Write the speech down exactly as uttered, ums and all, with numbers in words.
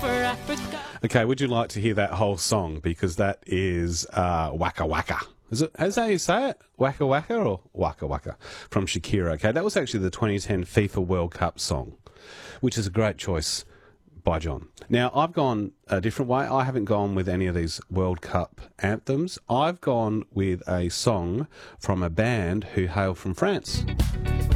Okay, would you like to hear that whole song? Because that is uh, Waka Waka. Is it, is that how you say it? Waka Waka or Waka Waka from Shakira. Okay, that was actually the twenty ten FIFA World Cup song, which is a great choice by John. Now, I've gone a different way. I haven't gone with any of these World Cup anthems. I've gone with a song from a band who hail from France.